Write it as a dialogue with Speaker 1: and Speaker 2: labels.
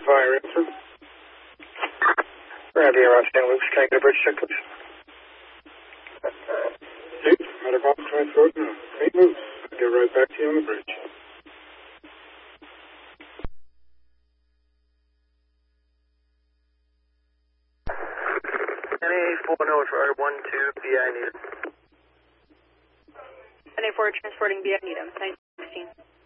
Speaker 1: fire answer. Gravity around St. Luke's. Can I get a bridge check, please? Chief, medical officer transport now. St. Luke's. I'll get right back to you on the bridge.
Speaker 2: NA40 for R12, BI needed.
Speaker 3: NA4 transporting BI Needham, 916.